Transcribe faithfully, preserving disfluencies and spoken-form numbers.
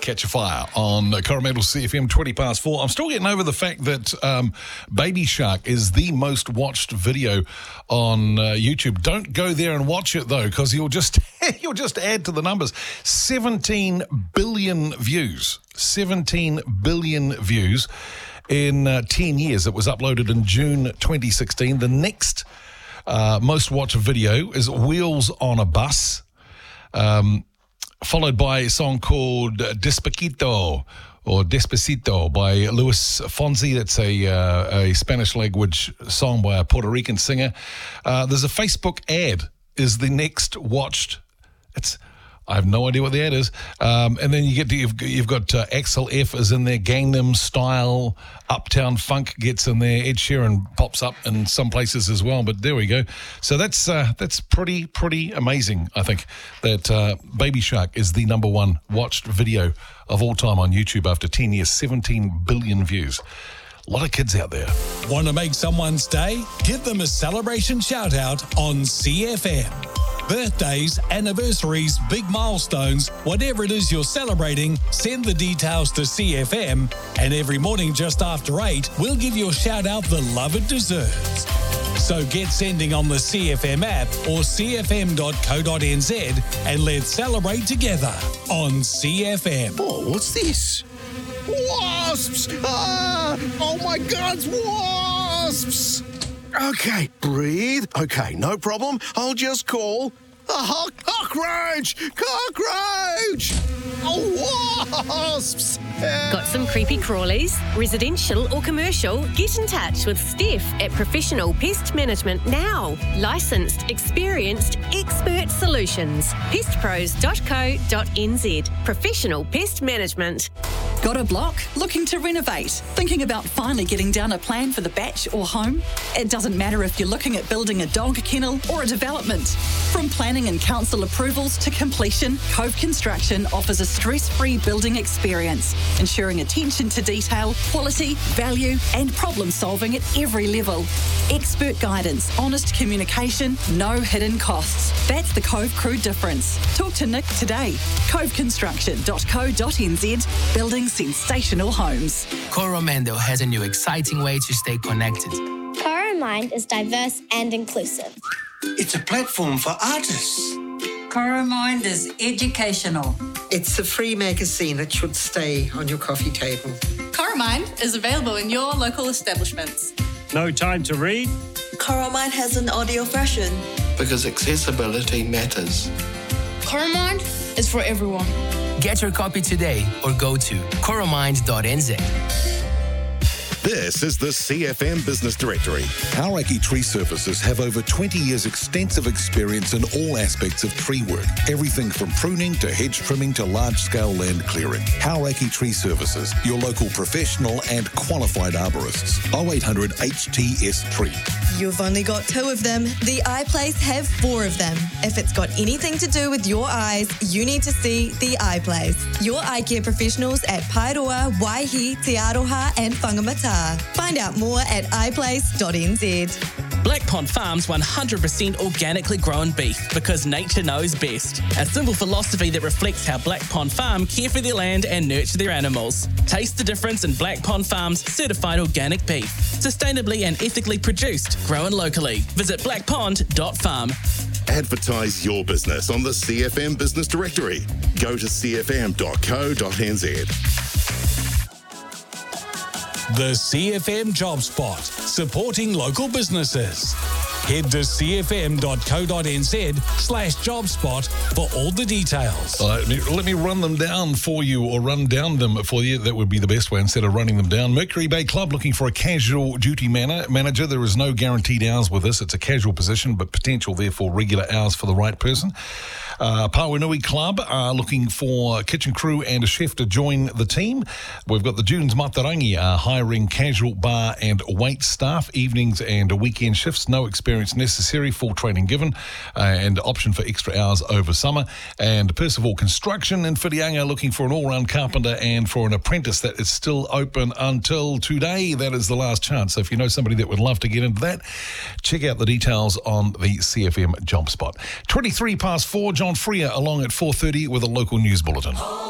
Catch a Fire on Coromandel C F M, twenty past four. I'm still getting over the fact that um, Baby Shark is the most watched video on uh, YouTube. Don't go there and watch it, though, because you'll just you'll just add to the numbers. seventeen billion views. seventeen billion views in uh, ten years. It was uploaded in June twenty sixteen. The next uh, most watched video is Wheels on a Bus. Um... followed by a song called Despacito or Despacito by Luis Fonsi. That's a uh, a Spanish language song by a Puerto Rican singer. Uh, there's a Facebook ad is the next watched. It's I have no idea what the ad is. Um, and then you get to, you've, you've got uh, Axel F is in there, Gangnam Style, Uptown Funk gets in there, Ed Sheeran pops up in some places as well. But there we go. So that's uh, that's pretty pretty amazing. I think that uh, Baby Shark is the number one watched video of all time on YouTube after ten years, seventeen billion views. A lot of kids out there. Want to make someone's day? Give them a celebration shout out on C F M. Birthdays, anniversaries, big milestones, whatever it is you're celebrating, send the details to C F M, and every morning just after eight, we'll give your shout out the love it deserves. So get sending on the C F M app or c f m dot co dot n z and let's celebrate together on C F M. Oh, what's this? Wasps! Ah! Oh my God, it's wasps! Okay, breathe. Okay, no problem. I'll just call a ho- cockroach! Cockroach! Oh, wasps! Uh, Got some creepy crawlies? Residential or commercial? Get in touch with Steph at Professional Pest Management now. Licensed, experienced, expert solutions. pest pros dot co dot n z. Professional Pest Management. Got a block? Looking to renovate? Thinking about finally getting down a plan for the batch or home? It doesn't matter if you're looking at building a dog kennel or a development. From planning and council approvals to completion, Cove Construction offers a stress-free building experience, ensuring attention to detail, quality, value and problem-solving at every level. Expert guidance, honest communication, no hidden costs. That's the Cove Crew difference. Talk to Nick today. cove construction dot co dot n z. Building sensational homes. Coromandel has a new exciting way to stay connected. Coromind is diverse and inclusive. It's a platform for artists. Coromind is educational. It's a free magazine that should stay on your coffee table. Coromind is available in your local establishments. No time to read? Coromind has an audio version. Because accessibility matters. Coromind is for everyone. Get your copy today or go to coromind dot n z. This is the C F M Business Directory. Hauraki Tree Services have over twenty years extensive experience in all aspects of tree work. Everything from pruning to hedge trimming to large-scale land clearing. Hauraki Tree Services, your local professional and qualified arborists. oh eight hundred H T S Tree. You've only got two of them. The iPlace have four of them. If it's got anything to do with your eyes, you need to see the iPlace. Your eye care professionals at Paeroa, Waihi, Te Aroha and Whangamata. Find out more at i place dot n z. Black Pond Farms one hundred percent organically grown beef because nature knows best. A simple philosophy that reflects how Black Pond Farm care for their land and nurture their animals. Taste the difference in Black Pond Farm's certified organic beef. Sustainably and ethically produced, grown locally. Visit black pond dot farm. Advertise your business on the C F M Business Directory. Go to c f m dot co dot n z. The C F M Job Spot, supporting local businesses. Head to c f m dot co dot n z slash job spot for all the details. Uh, let, me, let me run them down for you, or run down them for you. That would be the best way instead of running them down. Mercury Bay Club looking for a casual duty man- manager. There is no guaranteed hours with this. It's a casual position, but potential, therefore, regular hours for the right person. Uh, Pawanui Club are looking for a kitchen crew and a chef to join the team. We've got the June's Matarangi are hiring casual bar and wait staff, evenings and weekend shifts. No experience necessary, full training given, uh, and option for extra hours over summer. And Percival Construction in Whitianga looking for an all-round carpenter and for an apprentice. That is still open until today. That is the last chance. So if you know somebody that would love to get into that, check out the details on the C F M Job Spot. twenty-three past four, John Freer along at four thirty with a local news bulletin.